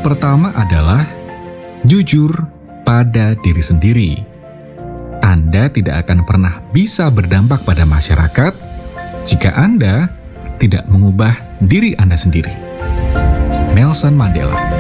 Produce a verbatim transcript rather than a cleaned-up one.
pertama adalah jujur pada diri sendiri. Anda tidak akan pernah bisa berdampak pada masyarakat jika Anda tidak mengubah diri Anda sendiri. Nelson Mandela.